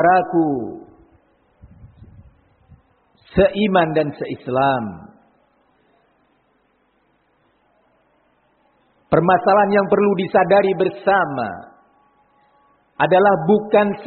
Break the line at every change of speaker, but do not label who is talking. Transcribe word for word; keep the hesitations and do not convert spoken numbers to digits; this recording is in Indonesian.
Raku seiman dan seislam. Permasalahan yang perlu disadari bersama adalah bukan